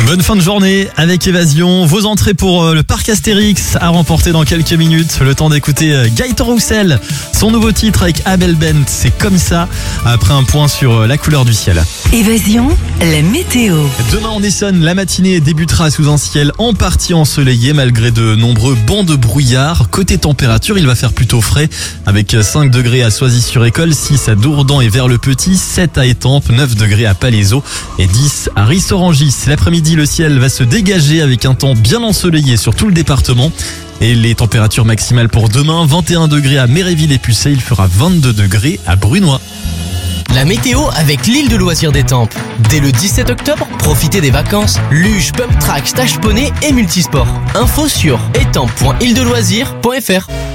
Bonne fin de journée avec Évasion. Vos entrées pour le parc Astérix à remporter dans quelques minutes. Le temps d'écouter Gaëtan Roussel, son nouveau titre avec Abel Bent, c'est comme ça, après un point sur la couleur du ciel. Évasion, la météo. Demain en Essonne, la matinée débutera sous un ciel en partie ensoleillé malgré de nombreux bancs de brouillard. Côté température, il va faire plutôt frais avec 5 degrés à Soisy-sur-École, 6 à Dourdan et Vers-le-Petit, 7 à Étampes, 9 degrés à Palaiseau et 10 à Ris-Orangis. L'après-midi, le ciel va se dégager avec un temps bien ensoleillé sur tout le département. Et les températures maximales pour demain, 21 degrés à Méréville et Pucé, il fera 22 degrés à Brunois. La météo avec l'île de loisirs d'Étampes. Dès le 17 octobre, profitez des vacances, luge, pump track, stage poney et multisport. Info sur étampes.îledeloisirs.fr.